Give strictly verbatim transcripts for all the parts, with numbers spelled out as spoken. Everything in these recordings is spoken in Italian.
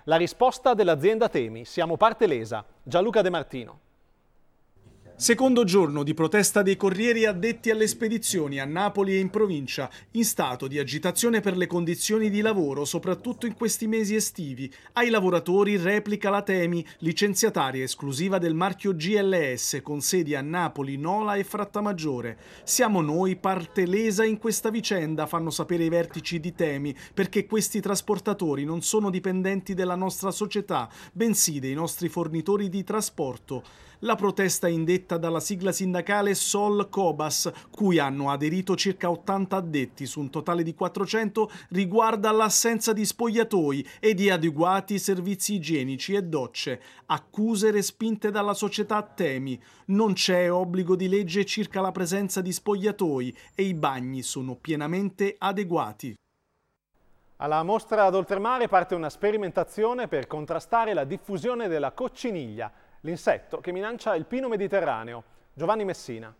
La risposta dell'azienda Temi. Siamo parte lesa. Gianluca De Martino. Secondo giorno di protesta dei corrieri addetti alle spedizioni a Napoli e in provincia, in stato di agitazione per le condizioni di lavoro, soprattutto in questi mesi estivi. Ai lavoratori replica la Temi, licenziataria esclusiva del marchio G L S, con sedi a Napoli, Nola e Frattamaggiore. Siamo noi parte lesa in questa vicenda, fanno sapere i vertici di Temi, perché questi trasportatori non sono dipendenti della nostra società, bensì dei nostri fornitori di trasporto. La protesta indetta dalla sigla sindacale Sol Cobas, cui hanno aderito circa ottanta addetti su un totale di quattrocento, riguarda l'assenza di spogliatoi e di adeguati servizi igienici e docce. Accuse respinte dalla società Temi. Non c'è obbligo di legge circa la presenza di spogliatoi e i bagni sono pienamente adeguati. Alla mostra ad Oltremare parte una sperimentazione per contrastare la diffusione della cocciniglia, l'insetto che minaccia il pino mediterraneo. Giovanni Messina.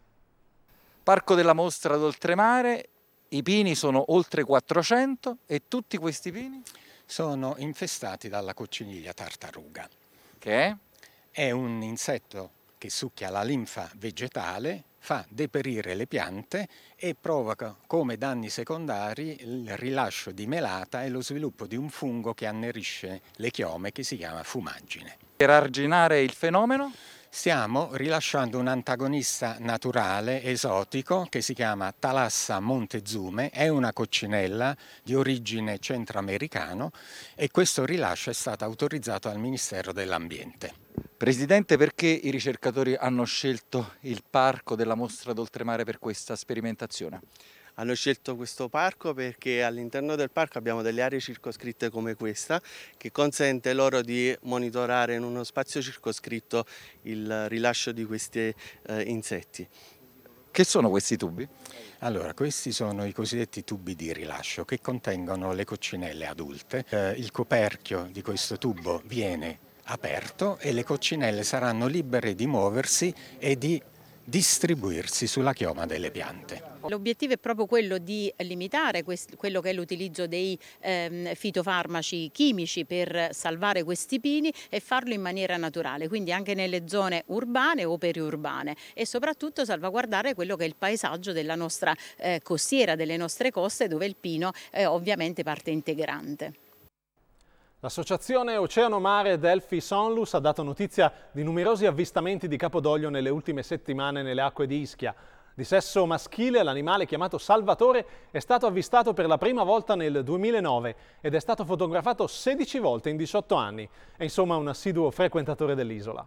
Parco della mostra d'Oltremare, i pini sono oltre quattrocento e tutti questi pini sono infestati dalla cocciniglia tartaruga, che è? È un insetto che succhia la linfa vegetale, fa deperire le piante e provoca come danni secondari il rilascio di melata e lo sviluppo di un fungo che annerisce le chiome, che si chiama fumagine. Per arginare il fenomeno? Stiamo rilasciando un antagonista naturale, esotico, che si chiama Thalassa montezume, è una coccinella di origine centroamericano e questo rilascio è stato autorizzato dal Ministero dell'Ambiente. Presidente, perché i ricercatori hanno scelto il parco della mostra d'Oltremare per questa sperimentazione? Hanno scelto questo parco perché all'interno del parco abbiamo delle aree circoscritte come questa, che consente loro di monitorare in uno spazio circoscritto il rilascio di questi eh, insetti. Che sono questi tubi? Allora, questi sono i cosiddetti tubi di rilascio che contengono le coccinelle adulte. Eh, il coperchio di questo tubo viene aperto e le coccinelle saranno libere di muoversi e di distribuirsi sulla chioma delle piante. L'obiettivo è proprio quello di limitare questo, quello che è l'utilizzo dei ehm, fitofarmaci chimici per salvare questi pini e farlo in maniera naturale, quindi anche nelle zone urbane o periurbane, e soprattutto salvaguardare quello che è il paesaggio della nostra eh, costiera, delle nostre coste, dove il pino è ovviamente parte integrante. L'associazione Oceano Mare Delphi Sonlus ha dato notizia di numerosi avvistamenti di capodoglio nelle ultime settimane nelle acque di Ischia. Di sesso maschile, l'animale chiamato Salvatore è stato avvistato per la prima volta nel duemilanove ed è stato fotografato sedici volte in diciotto anni. È insomma un assiduo frequentatore dell'isola.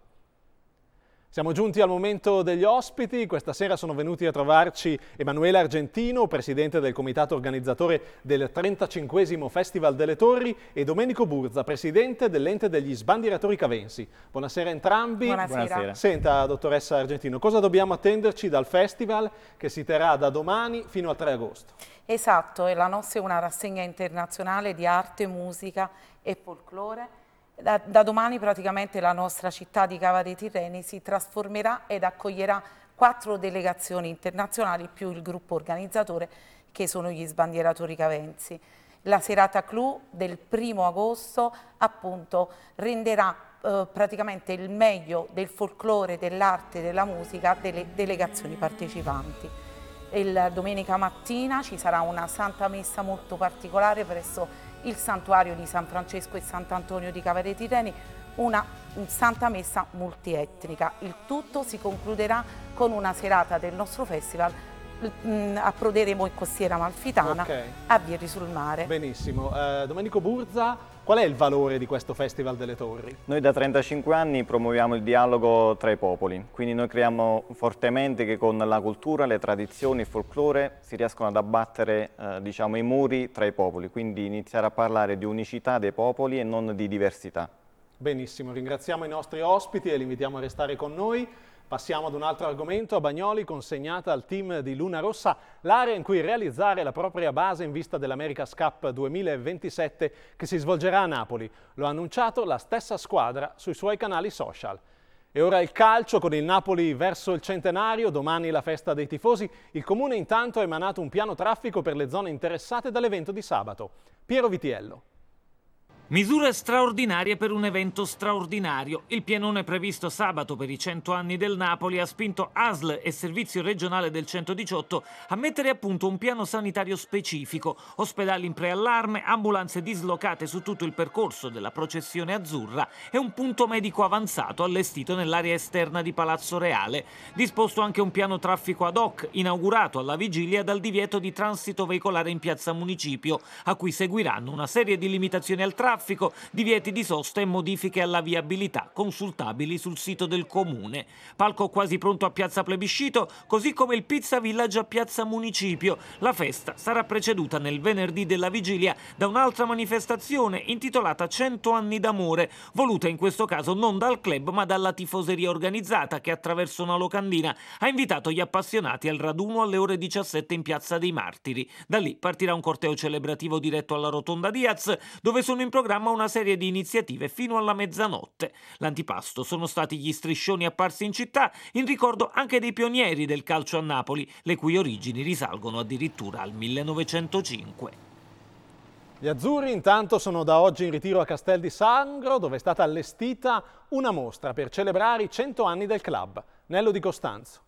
Siamo giunti al momento degli ospiti. Questa sera sono venuti a trovarci Emanuele Argentino, presidente del comitato organizzatore del trentacinquesimo Festival delle Torri, e Domenico Burza, presidente dell'ente degli sbandieratori cavensi. Buonasera a entrambi. Buonasera. Buonasera. Senta, dottoressa Argentino, cosa dobbiamo attenderci dal festival che si terrà da domani fino al tre agosto? Esatto, e la nostra è una rassegna internazionale di arte, musica e folklore. Da, da domani praticamente la nostra città di Cava dei Tirreni si trasformerà ed accoglierà quattro delegazioni internazionali più il gruppo organizzatore, che sono gli sbandieratori cavensi. La serata clou del primo agosto appunto renderà eh, praticamente il meglio del folklore, dell'arte e della musica delle delegazioni partecipanti. Il domenica mattina ci sarà una Santa Messa molto particolare presso il santuario di San Francesco e Sant'Antonio di Cava dei Tirreni, una Santa Messa multietnica. Il tutto si concluderà con una serata del nostro festival. Approderemo in Costiera Amalfitana, okay, a Vieri sul Mare. Benissimo. Eh, Domenico Burza, qual è il valore di questo Festival delle Torri? Noi da trentacinque anni promuoviamo il dialogo tra i popoli, quindi noi crediamo fortemente che con la cultura, le tradizioni, il folklore si riescono ad abbattere eh, diciamo, i muri tra i popoli, quindi iniziare a parlare di unicità dei popoli e non di diversità. Benissimo, ringraziamo i nostri ospiti e li invitiamo a restare con noi. Passiamo ad un altro argomento. A Bagnoli, consegnata al team di Luna Rossa l'area in cui realizzare la propria base in vista dell'America's Cup duemilaventisette che si svolgerà a Napoli. Lo ha annunciato la stessa squadra sui suoi canali social. E ora il calcio, con il Napoli verso il centenario, domani la festa dei tifosi. Il Comune intanto ha emanato un piano traffico per le zone interessate dall'evento di sabato. Piero Vitiello. Misure straordinarie per un evento straordinario. Il pienone previsto sabato per i cento anni del Napoli ha spinto A S L e Servizio Regionale del centodiciotto a mettere a punto un piano sanitario specifico, ospedali in preallarme, ambulanze dislocate su tutto il percorso della processione azzurra e un punto medico avanzato allestito nell'area esterna di Palazzo Reale. Disposto anche un piano traffico ad hoc, inaugurato alla vigilia dal divieto di transito veicolare in piazza Municipio, a cui seguiranno una serie di limitazioni al traffico, divieti di sosta e modifiche alla viabilità consultabili sul sito del comune. Palco quasi pronto a piazza Plebiscito, così come il Pizza Village a piazza Municipio. La festa sarà preceduta nel venerdì della vigilia da un'altra manifestazione intitolata cento anni d'amore, voluta in questo caso non dal club ma dalla tifoseria organizzata che attraverso una locandina ha invitato gli appassionati al raduno alle ore diciassette in piazza dei Martiri. Da lì partirà un corteo celebrativo diretto alla Rotonda Diaz, dove sono in programma una serie di iniziative fino alla mezzanotte. L'antipasto sono stati gli striscioni apparsi in città in ricordo anche dei pionieri del calcio a Napoli, le cui origini risalgono addirittura al millenovecentocinque. Gli azzurri intanto sono da oggi in ritiro a Castel di Sangro, dove è stata allestita una mostra per celebrare i cento anni del club. Nello Di Costanzo.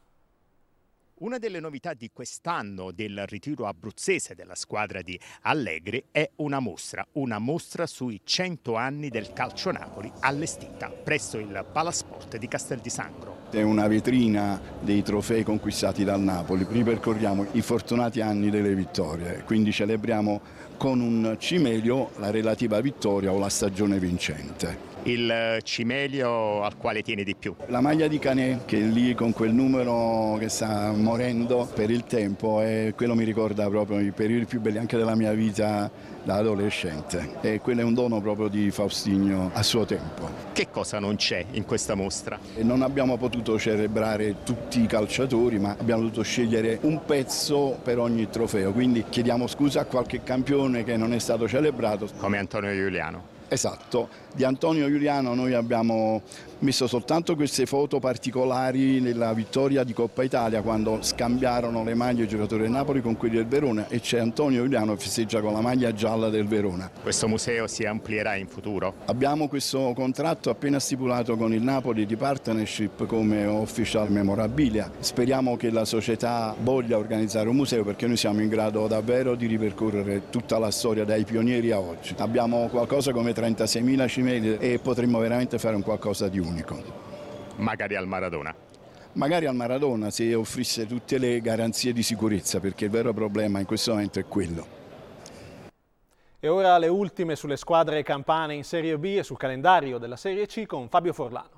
Una delle novità di quest'anno del ritiro abruzzese della squadra di Allegri è una mostra, una mostra sui cento anni del calcio Napoli allestita presso il Palasport di Castel di Sangro. È una vetrina dei trofei conquistati dal Napoli, ripercorriamo i fortunati anni delle vittorie, quindi celebriamo con un cimelio la relativa vittoria o la stagione vincente. Il cimelio al quale tiene di più? La maglia di Canè, che è lì con quel numero che sta morendo per il tempo, e quello mi ricorda proprio i periodi più belli anche della mia vita da adolescente, e quello è un dono proprio di Faustino a suo tempo. Che cosa non c'è in questa mostra? E non abbiamo potuto celebrare tutti i calciatori, ma abbiamo dovuto scegliere un pezzo per ogni trofeo, quindi chiediamo scusa a qualche campione che non è stato celebrato. Come Antonio Giuliano. Esatto, di Antonio Giuliano noi abbiamo messo soltanto queste foto particolari nella vittoria di Coppa Italia, quando scambiarono le maglie i giocatori del Napoli con quelli del Verona, e c'è Antonio Giuliano che festeggia con la maglia gialla del Verona. Questo museo si amplierà in futuro? Abbiamo questo contratto appena stipulato con il Napoli di partnership come official memorabilia. Speriamo che la società voglia organizzare un museo, perché noi siamo in grado davvero di ripercorrere tutta la storia dai pionieri a oggi. Abbiamo qualcosa come trentaseimila cimeli e potremmo veramente fare un qualcosa di unico. Magari al Maradona. Magari al Maradona, se offrisse tutte le garanzie di sicurezza, perché il vero problema in questo momento è quello. E ora le ultime sulle squadre campane in Serie B e sul calendario della Serie C con Fabio Forlano.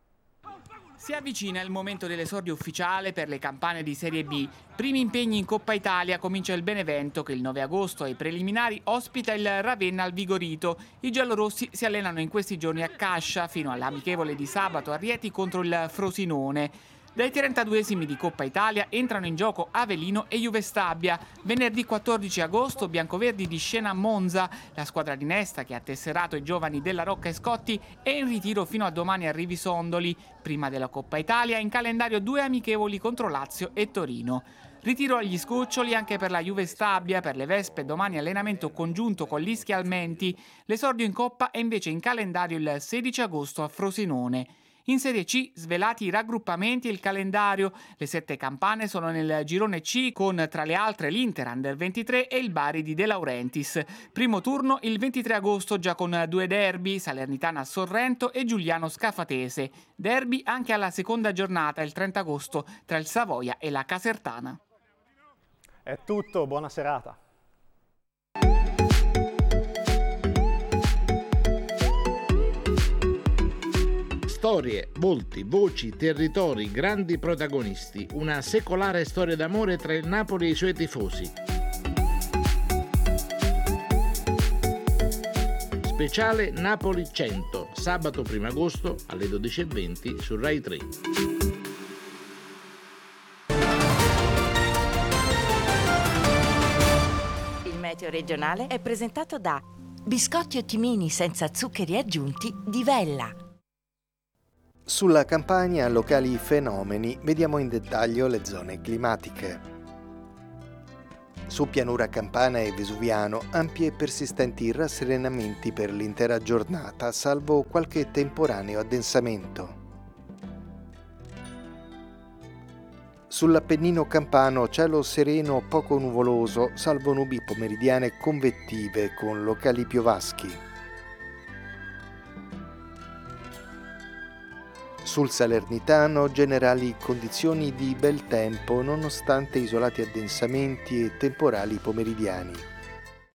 Si avvicina il momento dell'esordio ufficiale per le campane di Serie B. Primi impegni in Coppa Italia, comincia il Benevento che il nove agosto ai preliminari ospita il Ravenna al Vigorito. I giallorossi si allenano in questi giorni a Cascia fino all'amichevole di sabato a Rieti contro il Frosinone. Dai trentaduesimi di Coppa Italia entrano in gioco Avellino e Juve Stabia. Venerdì quattordici agosto biancoverdi di Scena Monza. La squadra di Nesta, che ha tesserato i giovani della Rocca e Scotti, è in ritiro fino a domani a Rivisondoli. Prima della Coppa Italia in calendario due amichevoli contro Lazio e Torino. Ritiro agli scuccioli anche per la Juve Stabia, per le Vespe domani allenamento congiunto con l'Ischia Almenti. L'esordio in Coppa è invece in calendario il sedici agosto a Frosinone. In Serie C svelati i raggruppamenti e il calendario. Le sette campane sono nel girone C con tra le altre l'Inter Under ventitré e il Bari di De Laurentiis. Primo turno il ventitré agosto già con due derby, Salernitana Sorrento e Giuliano Scafatese. Derby anche alla seconda giornata il trenta agosto tra il Savoia e la Casertana. È tutto, buona serata. Storie, volti, voci, territori, grandi protagonisti. Una secolare storia d'amore tra il Napoli e i suoi tifosi. Speciale Napoli cento, sabato primo agosto alle dodici e venti su Rai tre. Il meteo regionale è presentato da Biscotti Ottimini senza zuccheri aggiunti di Vella. Sulla Campania, locali fenomeni, vediamo in dettaglio le zone climatiche. Su pianura campana e vesuviano, ampi e persistenti rasserenamenti per l'intera giornata, salvo qualche temporaneo addensamento. Sull'Appennino campano cielo sereno poco nuvoloso, salvo nubi pomeridiane convettive con locali piovaschi. Sul Salernitano generali condizioni di bel tempo nonostante isolati addensamenti e temporali pomeridiani.